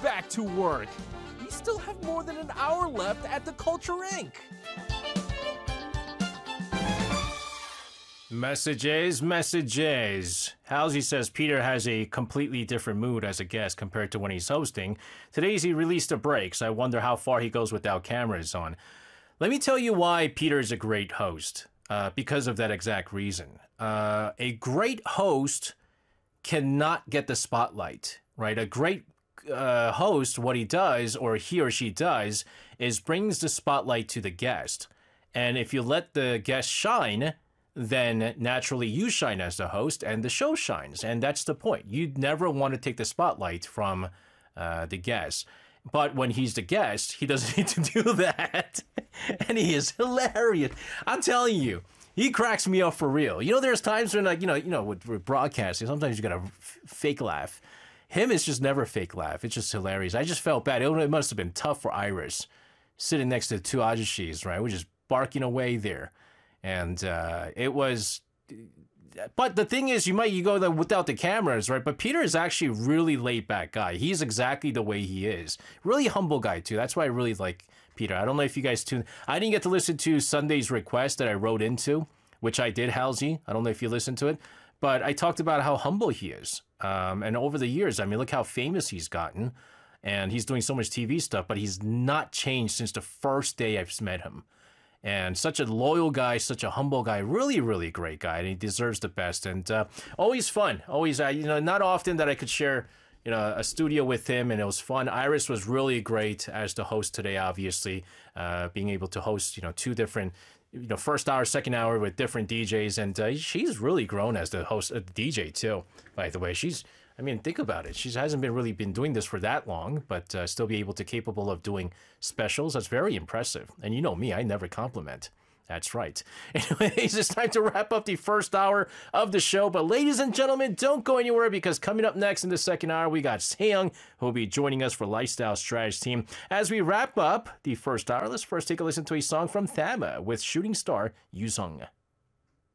back to work. We still have more than an hour left at the Culture Inc. Messages. Halsey says Peter has a completely different mood as a guest compared to when he's hosting. Today's he released a break, so I wonder how far he goes without cameras on. Let me tell you why Peter is a great host. Because of that exact reason. A great host cannot get the spotlight, right? A great host, what he does, or he or she does, is brings the spotlight to the guest. And if you let the guest shine, then naturally you shine as the host and the show shines. And that's the point. You'd never want to take the spotlight from the guest. But when he's the guest, he doesn't need to do that. And he is hilarious. I'm telling you, he cracks me up for real. You know, there's times when, like, with broadcasting, sometimes you got a fake laugh. Him is just never a fake laugh. It's just hilarious. I just felt bad. It must have been tough for Iris sitting next to the two Ajishis, right? We're just barking away there. And it was... But the thing is, you go there without the cameras, right? But Peter is actually a really laid back guy. He's exactly the way he is. Really humble guy, too. That's why I really like Peter. I don't know if you guys tuned... I didn't get to listen to Sunday's request that I wrote into, which I did, Halsey. I don't know if you listened to it. But I talked about how humble he is. And over the years, I mean, look how famous he's gotten. And he's doing so much TV stuff, but he's not changed since the first day I've met him. And such a loyal guy, such a humble guy, really, really great guy, and he deserves the best. And always fun, always, not often that I could share, a studio with him, and it was fun. Iris was really great as the host today, obviously, being able to host, two different, first hour, second hour with different DJs, and she's really grown as the host, DJ too. By the way, think about it. She hasn't really been doing this for that long, but still be capable of doing specials. That's very impressive. And you know me, I never compliment. That's right. Anyways, it's time to wrap up the first hour of the show. But ladies and gentlemen, don't go anywhere, because coming up next in the second hour, we got Seyoung, who will be joining us for Lifestyle Strategy Team. As we wrap up the first hour, let's first take a listen to a song from Thama with shooting star Yu Sung.